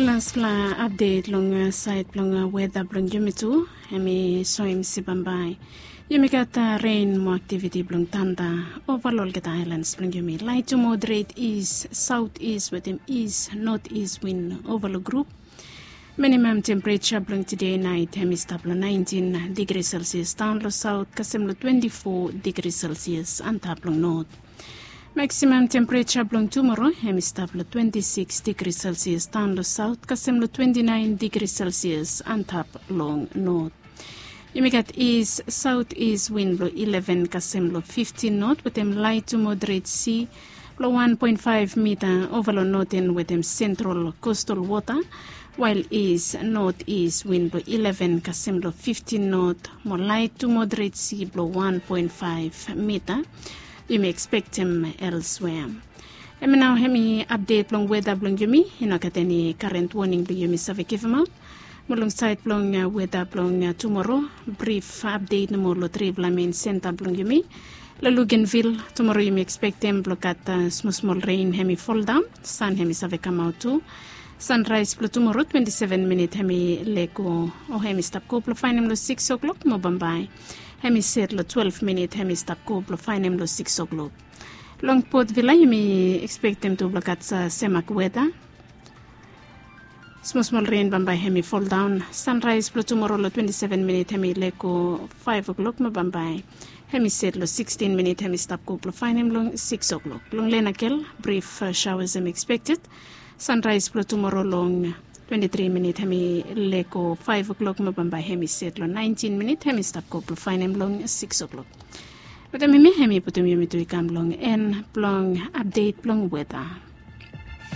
Last fla update long site long weather blong yumitu hemi soim sibambai. Yumi kata rain mo activity blong tanda overall get islands blong yumi. Light to moderate east, southeast with them east, northeast wind overall group. Minimum temperature blong today night hemi stable 19 degrees Celsius down lo south kasemlo 24 degrees Celsius and tablong north. Maximum temperature blong tomorrow hemi stable 26 degrees Celsius down lo south kasemlo 29 degrees Celsius and tap long north. You may get east southeast wind blow 11 kasemlo 15 north with them light to moderate sea blow 1.5 meter over lo northern with them central coastal water, while east northeast wind blow 11 kasemlo 15 north more light to moderate sea blow 1.5 meter. You may expect him elsewhere. And now hemi update long weather blong yumi got any current warning blong yumi save give him out. Mulong site blong weather blong tomorrow brief update no more lo trivla main center blong yumi. Luganville tomorrow you may expect them block at small rain hemi fall down. Sun hemi save come out too. Sunrise blue tomorrow 27 minute hemi leko o hemi stop ko blue fine lo 6 o'clock mo bambay. Hemi set lo 12 minute hemi stop ko blue fine lo 6 o'clock. Longport Villa you may expect them to block at semak weather. Small rain bambay hemi fall down. Sunrise blue tomorrow lo 27 minute hemi leko 5 o'clock mo bambay. Hemi set lo 16 minute hemi stop ko blue fine lo 6 o'clock. Long lenakel brief showers am expected. Sunrise blue tomorrow long 23 minute hemi leko 5 o'clock mabamba hemi set lo 19 minute hemi stop ko blue fine long 6 o'clock. But hemi putum yumi to ikam long en blong update blong weather.